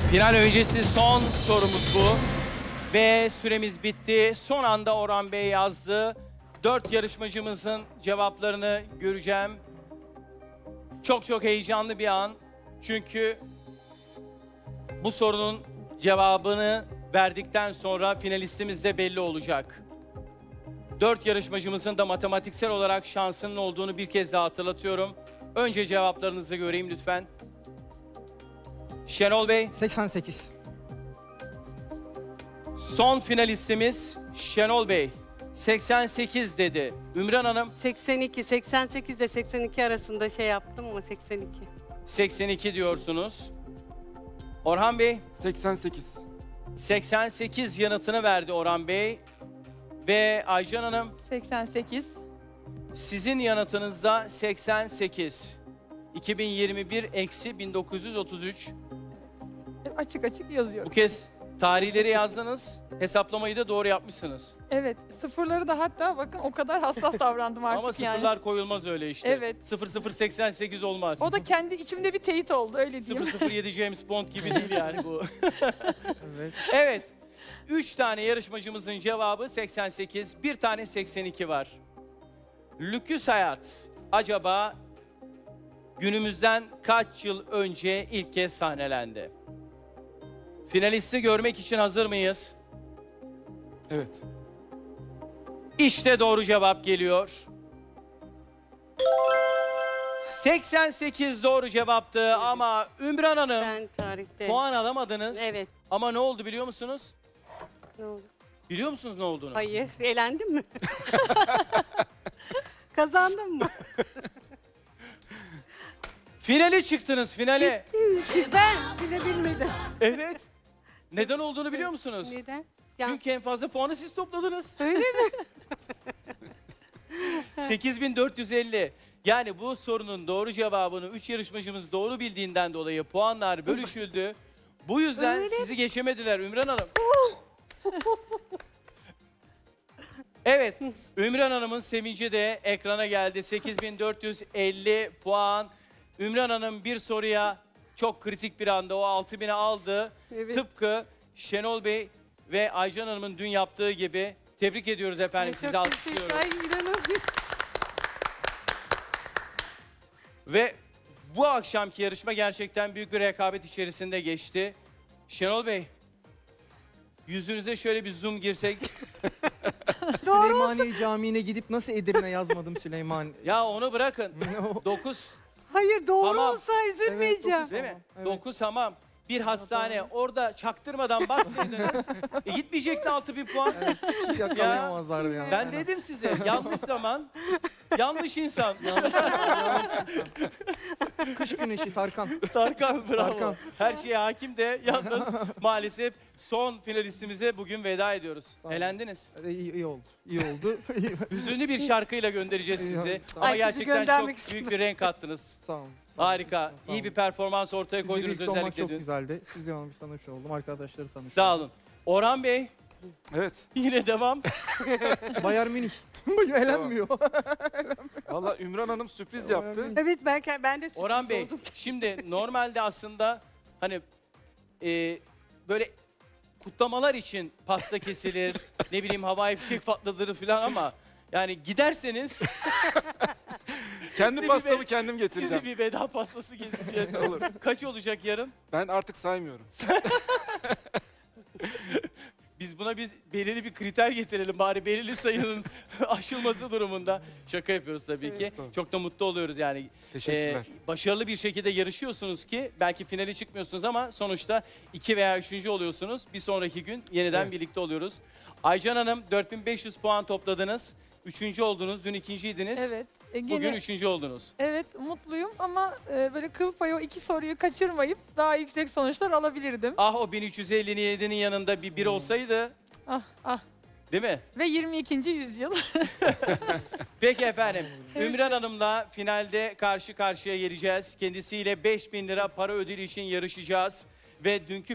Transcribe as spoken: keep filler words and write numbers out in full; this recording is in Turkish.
Final öncesi son sorumuz bu. Ve süremiz bitti. Son anda Orhan Bey yazdı. Dört yarışmacımızın cevaplarını göreceğim. Çok çok heyecanlı bir an. Çünkü bu sorunun cevabını verdikten sonra finalistimiz de belli olacak. Dört yarışmacımızın da matematiksel olarak şansının olduğunu bir kez daha hatırlatıyorum. Önce cevaplarınızı göreyim lütfen. Şenol Bey, seksen sekiz. son finalistimiz Şenol Bey. seksen sekiz dedi. Ümran Hanım, seksen iki, seksen sekiz ile seksen iki arasında şey yaptım ama seksen iki. seksen iki diyorsunuz. Orhan Bey, seksen sekiz. seksen sekiz yanıtını verdi Orhan Bey. Ve Aycan Hanım, seksen sekiz. sizin yanıtınızda seksen sekiz. iki bin yirmi bir eksi bin dokuz yüz otuz üç. Açık açık yazıyorum. Bu kez tarihleri yazdınız. Hesaplamayı da doğru yapmışsınız. Evet, sıfırları da hatta bakın o kadar hassas davrandım artık Ama yani. sıfırlar koyulmaz öyle işte. Evet. sıfır sıfır seksen sekiz olmaz. O da kendi içimde bir teyit oldu öyle sıfır diyeyim. sıfır yedi James Bond gibi değil yani bu. Evet. Evet. Üç tane yarışmacımızın cevabı seksen sekiz. Bir tane seksen iki var. Lüküs Hayat acaba günümüzden kaç yıl önce ilk kez sahnelendi? Finalisti görmek için hazır mıyız? Evet. İşte doğru cevap geliyor. seksen sekiz doğru cevaptı ama Ümran Hanım Ben tarihte. puan alamadınız. Evet. Ama ne oldu biliyor musunuz? Ne oldu? Biliyor musunuz ne olduğunu? Hayır. Elendim mi? Kazandım mı? Finale çıktınız, finale. Ben bile bilmedim. Evet. Neden olduğunu biliyor musunuz? Neden? Ya, Çünkü en fazla puanı siz topladınız. öyle mi? sekiz bin dört yüz elli. Yani bu sorunun doğru cevabını üç yarışmacımız doğru bildiğinden dolayı puanlar bölüşüldü. Bu yüzden Öyle. sizi geçemediler Ümran Hanım. Evet, Ümran Hanım'ın sevinci de ekrana geldi. sekiz bin dört yüz elli puan. Ümran Hanım bir soruya çok kritik bir anda o altı bini aldı. Evet. Tıpkı Şenol Bey ve Aycan Hanım'ın dün yaptığı gibi. Tebrik ediyoruz efendim, sizi Çok alkışlıyoruz. teşekkür- Ay, inanamıyorum. Ve bu akşamki yarışma gerçekten büyük bir rekabet içerisinde geçti. Şenol Bey, yüzünüze şöyle bir zoom girsek. Süleymaniye Camii'ne gidip nasıl Edirne yazmadım Süleyman. Ya onu bırakın. dokuz, Hayır doğru Tamam. olsa üzülmeyeceğim. dokuz. değil mi? Tamam, evet. dokuz hamam. Bir hastane. Orada çaktırmadan baksaydınız. e, gitmeyecekti altı bin puan. Hiç yakalayamazlardı yani. Ben dedim size yanlış zaman, yanlış insan. Kış güneşi Tarkan. Tarkan bravo. Tarkan. Her şeye hakim de yalnız maalesef son finalistimize bugün veda ediyoruz. Tamam. Elendiniz. İyi, iyi oldu. İyi oldu. Hüzünlü bir şarkıyla göndereceğiz İyi, sizi. tamam. Ama Ay, sizi gerçekten göndermek çok büyük bir renk kattınız. Sağ olun. Harika. Sağ İyi olun. bir performans ortaya Sizi koydunuz birlikte olmak özellikle çok dün. güzeldi. Sizi yanılmış tanışmış oldum. Arkadaşları tanıştım. Sağ olun. Orhan Bey Evet. yine devam. Bayern Münih. Elenmiyor. Valla Ümran Hanım sürpriz yaptı. Evet ben, ben de sürpriz Orhan Bey oldum. şimdi normalde aslında hani e, böyle kutlamalar için pasta kesilir, ne bileyim havai fişek patlatılır falan ama yani giderseniz Kendi Size bir pastamı ve- kendim size getireceğim. bir veda pastası gezeceğiz. Olur. Kaç olacak yarın? Ben artık saymıyorum. Biz buna bir belirli bir kriter getirelim bari belirli sayının aşılması durumunda. Şaka yapıyoruz tabii ki. Evet. Çok da mutlu oluyoruz yani. Teşekkürler. Ee, başarılı bir şekilde yarışıyorsunuz ki belki finale çıkmıyorsunuz ama sonuçta iki veya üçüncü oluyorsunuz. Bir sonraki gün yeniden Evet. birlikte oluyoruz. Aycan Hanım dört bin beş yüz puan topladınız. Üçüncü oldunuz. Dün ikinciydiniz. Evet. E, gene, Bugün üçüncü oldunuz. evet mutluyum ama e, böyle kıl payı o iki soruyu kaçırmayıp daha yüksek sonuçlar alabilirdim. Ah o bin üç yüz elli yedi'nin yanında bir bir olsaydı Ah ah. değil mi? Ve yirmi ikinci yüzyıl. Peki efendim. Ümran Hanım'la finalde karşı karşıya geleceğiz. Kendisiyle beş bin lira para ödülü için yarışacağız. Ve dünkü